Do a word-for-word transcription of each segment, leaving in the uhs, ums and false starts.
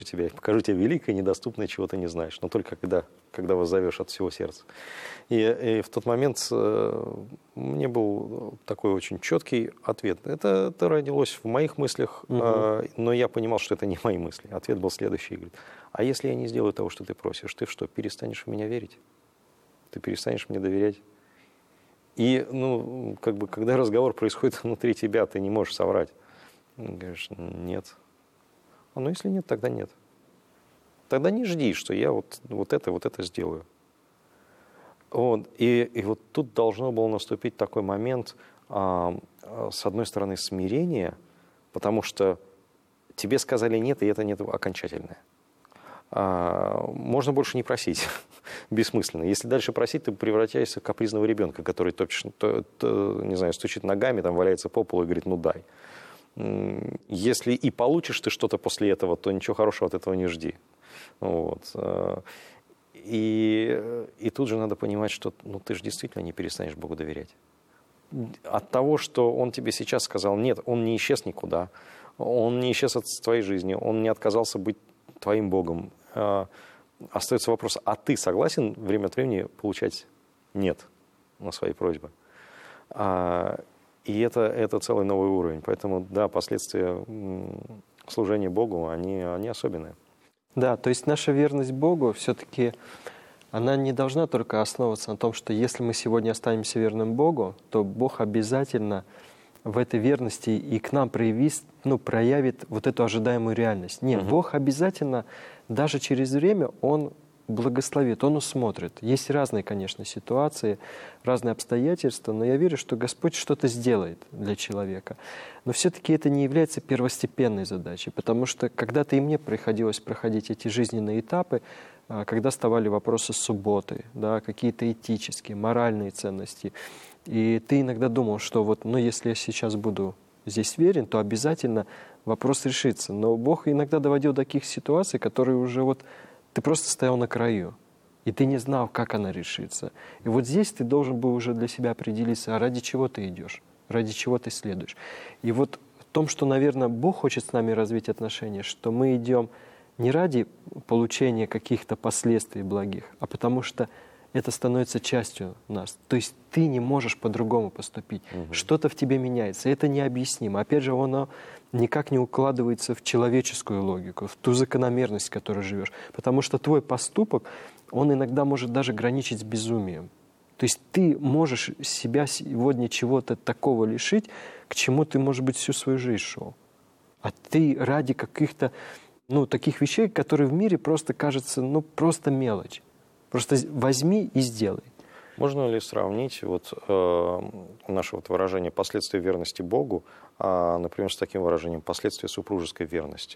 тебя, я покажу тебе великое, недоступное, чего ты не знаешь, но только когда, когда воззовешь от всего сердца. И, и в тот момент э, мне был такой очень четкий ответ. Это, это родилось в моих мыслях, угу. э, но я понимал, что это не мои мысли. Ответ был следующий. Говорит, а если я не сделаю того, что ты просишь, ты что, перестанешь в меня верить? Ты перестанешь мне доверять? И, ну, как бы, когда разговор происходит внутри тебя, ты не можешь соврать. Говоришь, нет. А ну, если нет, тогда нет. Тогда не жди, что я вот, вот это, вот это сделаю. Вот. И, и вот тут должно было наступить такой момент, а, с одной стороны, смирения, потому что тебе сказали нет, и это нет окончательное. А, можно больше не просить. Бессмысленно. Если дальше просить, ты превращаешься в капризного ребенка, который топчешь, то, то, не знаю, стучит ногами, там валяется по полу и говорит, ну дай. Если и получишь ты что-то после этого, то ничего хорошего от этого не жди. Вот. И, и тут же надо понимать, что ну, ты же действительно не перестанешь Богу доверять. От того, что Он тебе сейчас сказал нет, Он не исчез никуда, Он не исчез от твоей жизни, Он не отказался быть твоим Богом. Остается вопрос, а ты согласен время от времени получать нет на свои просьбы? И это, это целый новый уровень. Поэтому, да, последствия служения Богу, они, они особенные. Да, то есть наша верность Богу все-таки, она не должна только основываться на том, что если мы сегодня останемся верным Богу, то Бог обязательно в этой верности и к нам проявит, ну, проявит вот эту ожидаемую реальность. Нет, угу. Бог обязательно, даже через время, Он благословит, Он усмотрит. Есть разные, конечно, ситуации, разные обстоятельства, но я верю, что Господь что-то сделает для человека. Но все-таки это не является первостепенной задачей, потому что когда-то и мне приходилось проходить эти жизненные этапы, когда вставали вопросы субботы, да, какие-то этические, моральные ценности. И ты иногда думал, что вот, ну, если я сейчас буду здесь верен, то обязательно вопрос решится. Но Бог иногда доводил до таких ситуаций, которые уже вот ты просто стоял на краю, и ты не знал, как она решится. И вот здесь ты должен был уже для себя определиться, а ради чего ты идешь, ради чего ты следуешь. И вот в том, что, наверное, Бог хочет с нами развить отношения, что мы идем не ради получения каких-то последствий благих, а потому что это становится частью нас. То есть ты не можешь по-другому поступить. Угу. Что-то в тебе меняется. Это необъяснимо. Опять же, оно никак не укладывается в человеческую логику, в ту закономерность, в которой живешь. Потому что твой поступок, он иногда может даже граничить с безумием. То есть ты можешь себя сегодня чего-то такого лишить, к чему ты, может быть, всю свою жизнь шел. А ты ради каких-то, ну, таких вещей, которые в мире просто кажутся, ну, просто мелочь. Просто возьми и сделай. Можно ли сравнить вот, э, наше вот выражение «последствия верности Богу», э, например, с таким выражением «последствия супружеской верности»?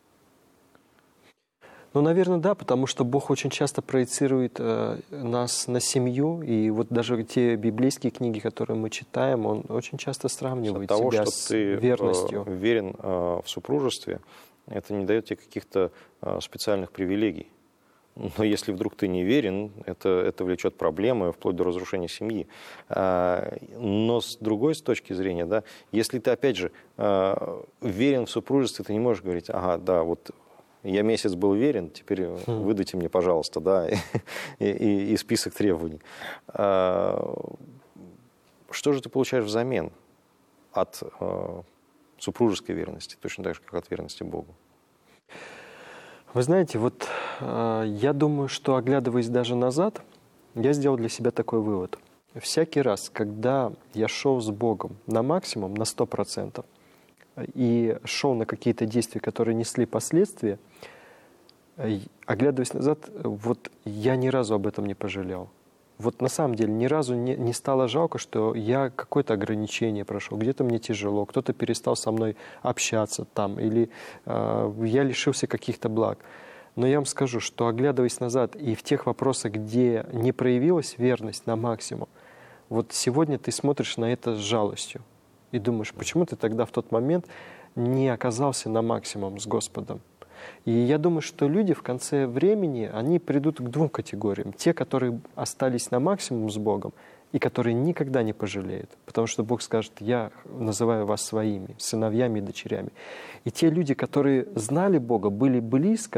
Ну, наверное, да, потому что Бог очень часто проецирует э, нас на семью, и вот даже те библейские книги, которые мы читаем, Он очень часто сравнивает От того, себя что с ты верностью. Э, верен э, в супружестве, это не дает тебе каких-то э, специальных привилегий. Но если вдруг ты не верен, это, это влечет проблемы, вплоть до разрушения семьи. Но с другой с точки зрения, да, если ты, опять же, верен в супружестве, ты не можешь говорить, ага, да, вот я месяц был верен, теперь выдайте мне, пожалуйста, да, и, и, и список требований. Что же ты получаешь взамен от супружеской верности, точно так же, как от верности Богу? Вы знаете, вот э, я думаю, что, оглядываясь даже назад, я сделал для себя такой вывод. Всякий раз, когда я шел с Богом на максимум, на сто процентов, и шел на какие-то действия, которые несли последствия, э, оглядываясь назад, вот я ни разу об этом не пожалел. Вот на самом деле ни разу не, не стало жалко, что я какое-то ограничение прошел, где-то мне тяжело, кто-то перестал со мной общаться там, или э, я лишился каких-то благ. Но я вам скажу, что, оглядываясь назад и в тех вопросах, где не проявилась верность на максимум, вот сегодня ты смотришь на это с жалостью и думаешь, почему ты тогда в тот момент не оказался на максимум с Господом? И я думаю, что люди в конце времени, они придут к двум категориям. Те, которые остались на максимум с Богом, и которые никогда не пожалеют. Потому что Бог скажет, я называю вас своими, сыновьями и дочерями. И те люди, которые знали Бога, были близко,